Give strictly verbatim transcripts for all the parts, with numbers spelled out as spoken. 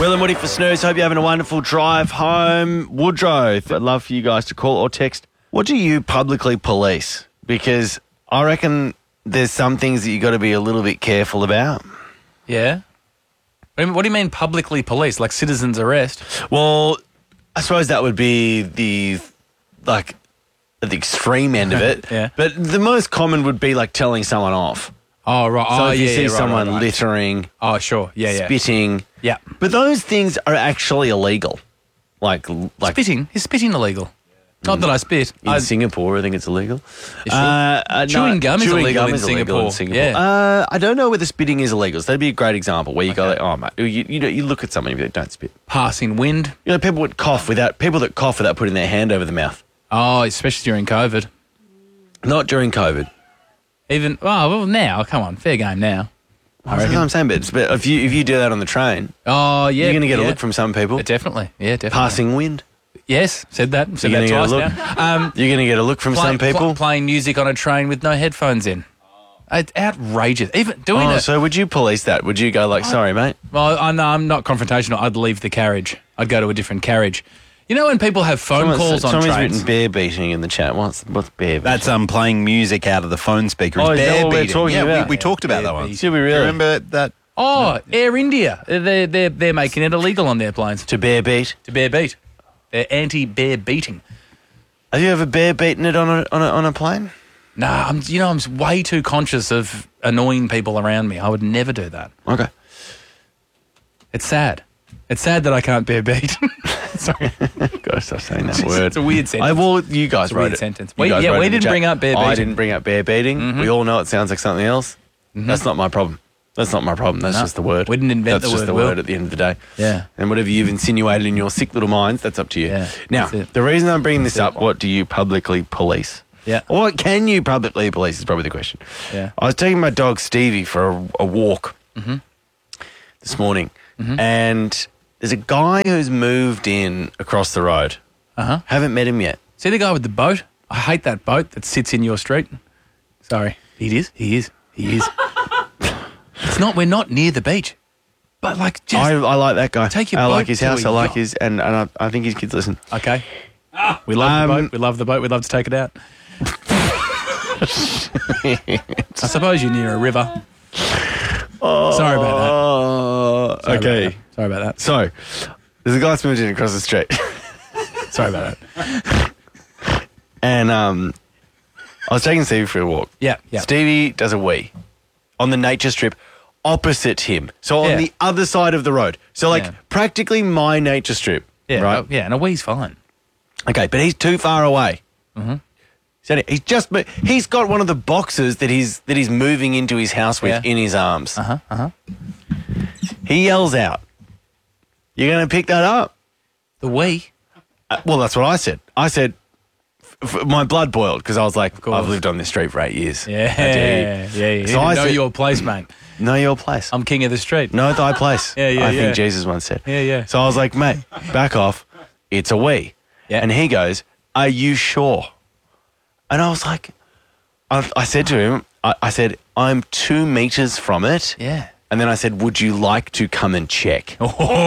Will and Woody for Snooze. Hope you're having a wonderful drive home. Woodrow, I'd love for you guys to call or text. What do you publicly police? Because I reckon there's some things that you got to be a little bit careful about. Yeah. What do you mean publicly police? Like citizen's arrest? Well, I suppose that would be the, like, at the extreme end of it. Yeah. But the most common would be, like, telling someone off. Oh, right. So oh, if you yeah, see yeah, right, someone right, right. littering, Oh, sure. Yeah, yeah. spitting. Yeah. But those things are actually illegal. Like, like Spitting? Is spitting illegal? Not that I spit. in I, Singapore, I think it's illegal. You sure? Uh, uh, Chewing no, gum is chewing illegal gum in is illegal in Singapore. Singapore. Yeah. Uh, I don't know whether spitting is illegal. So that'd be a great example where you go, like, oh, mate, you, you know, you look at someone and you go, don't spit. Passing wind. You know, people would cough without people that cough without putting their hand over the mouth. Oh, especially during COVID. Not during COVID. Even, oh, well, now, come on, fair game now. I That's reckon. what I'm saying, but, it's- but if you if you do that on the train, Oh, yeah. you're going to get yeah. a look from some people. Uh, Definitely. Yeah, definitely. Passing wind. Yes, said that. Said You're that gonna twice get a now. Um, You're going to get a look from play- some people. pl- playing music on a train with no headphones in. It's outrageous. Even doing Oh, it. so would you police that? Would you go like, sorry, mate? Well, I know I'm not confrontational. I'd leave the carriage. I'd go to a different carriage. You know when people have phone Someone's, calls on someone's trains? written bear beating in the chat. What's what's bear beating? That's um playing music out of the phone speaker. Oh, It's is that bear what we're beating. talking yeah, about? we, we talked about Bear that one. beating. Did we Do you really? remember that? Oh, Air India. They're, they're, they're making it illegal on their planes To bear beat. to bear beat. They're anti-bear beating. Have you ever bear beaten it on a on a, on a plane? Nah, I'm, you know, I'm way too conscious of annoying people around me. I would never do that. Okay. It's sad. It's sad that I can't bear beat. Sorry. Gotta stop saying that It's- word. it's a weird sentence. I well, you guys It's a wrote weird it. sentence. You We- guys yeah, wrote we it in the didn't chat. bring up bear I beating. didn't bring up bear beating. We all know it sounds like something else. That's not my problem. That's not my problem. That's No, just the word. we didn't invent That's the just word, the Will. word at the end of the day. Yeah. And whatever you've insinuated in your sick little minds, that's up to you. Yeah, Now, that's it. the reason I'm bringing this That's up, it. what do you publicly police? Yeah. Or what can you publicly police is probably the question. Yeah. I was taking my dog Stevie for a, a walk this morning, and there's a guy who's moved in across the road. Uh-huh. Haven't met him yet. See the guy with the boat? I hate that boat that sits in your street. Sorry. He is. He is. He is. It's not, we're not near the beach. But like, just, I, I like that guy. Take your I boat like his to house. a I like yacht. his, and, and I, I think his kids listen. okay. We love Um, the boat. We love the boat. We'd love to take it out. I suppose you're near a river. Sorry about that. Oh, Sorry okay. About that. Sorry about that. So, there's a guy that's moved in across the street. Sorry about that. And um, I was taking Stevie for a walk. Yeah, yeah. Stevie does a wee on the nature strip opposite him. So on Yeah. the other side of the road. So like Yeah. practically my nature strip. Yeah, Right? oh, yeah, and a wee's fine. Okay, but he's too far away. Mm-hmm. So he's just mo- he's got one of the boxes that he's that he's moving into his house with Yeah. in his arms. Uh-huh, uh-huh. He yells out, "You're going to pick that up?" The wee? Uh, well, that's what I said. I said, f- f- my blood boiled because I was like, course. I've lived on this street for eight years. Yeah, How dare yeah, you? yeah. You So I know said- your place, mate. Know your place. I'm king of the street. Know thy place. Yeah, yeah, I yeah. think Jesus once said. Yeah, yeah. So I was like, mate, back off. It's a we. Yeah. And he goes, are you sure? And I was like, I, I said to him, I, I said, I'm two meters from it. Yeah. And then I said, would you like to come and check?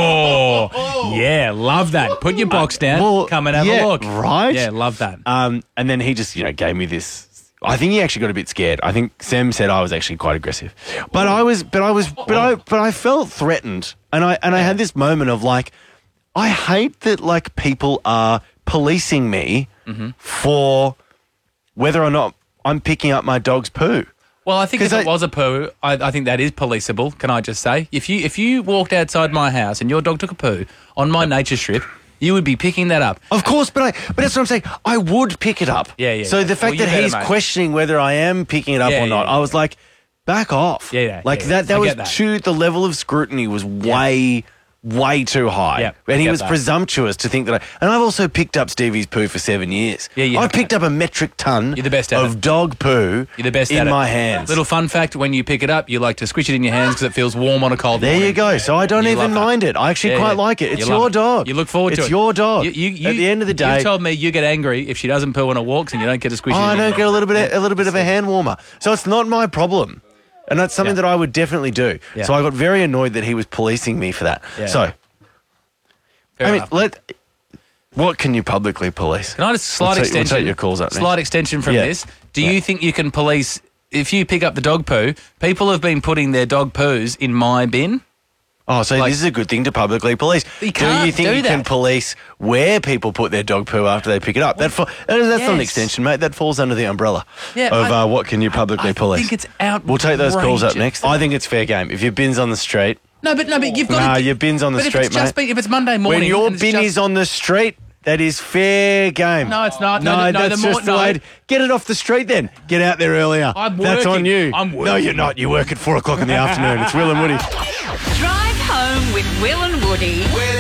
Oh, yeah, love that. Put your box down, Well, come and have yeah, a look. right? Yeah, love that. Um, and then he just, you know, gave me this. I think he actually got a bit scared. I think Sam said I was actually quite aggressive, but I was, but I was, but I, but I felt threatened, and I and I had this moment of like, I hate that like people are policing me for whether or not I'm picking up my dog's poo. Well, I think if 'Cause it I- was a poo, I, I think that is policeable, can I just say? If you if you walked outside my house and your dog took a poo on my nature strip, you would be picking that up. Of course, but I, but that's what I'm saying. I would pick it up. Yeah, yeah, So yeah. the fact Well, you that better, he's mate. questioning whether I am picking it up Yeah, or not, yeah, I was like, back off. Yeah, yeah, Like yeah, that. That I was get that. too. The level of scrutiny was way, way too high. Yeah, I and he get was that. presumptuous to think that. I, and I've also picked up Stevie's poo for seven years. Yeah, you I have, picked up a metric ton. You're the best at of it. dog poo. You're the best in at it. my hands. Little fun fact, when you pick it up, you like to squish it in your hands because it feels warm on a cold There morning. you go. So I don't You even love that. mind it. I actually Yeah, quite yeah. like it. It's You love your it. dog. You look forward to it's it. It's your dog. You, you, you, At the end of the day, you told me you get angry if she doesn't poo on her walks and you don't get to squish Oh, it in I your don't hand. get a little bit, a little bit of a hand warmer. So it's not my problem, and that's something Yeah. that I would definitely do. Yeah. So I got very annoyed that he was policing me for that. Yeah. So Fair I mean, enough. let. What can you publicly police? Can I just slight We'll take- extension? We'll take your calls up next. Slight extension from Yeah. this. Do Yeah. you think you can police if you pick up the dog poo? People have been putting their dog poos in my bin. Oh, so Like- this is a good thing to publicly police. You do you can't think do you can that. police where people put their dog poo after they pick it up? That fa- that is- that's not an Yes. extension, mate. That falls under the umbrella Yeah, of I- uh, what can you publicly I police. think it's outrageous. We'll take those calls up next. I think it's fair game. If your bin's on the street, No, but no, but you've got Nah, to. your bin's on the but street, if it's just mate. Been, if it's Monday morning, when your and it's bin just- is on the street, that is fair game. No, it's not. No, No, no, that's the more- just the no. way. To, get it off the street then. Get out there earlier. I'm That's on working. you. I'm No, working. you're not. You work at four o'clock in the afternoon. It's Will and Woody. Drive home with Will and Woody.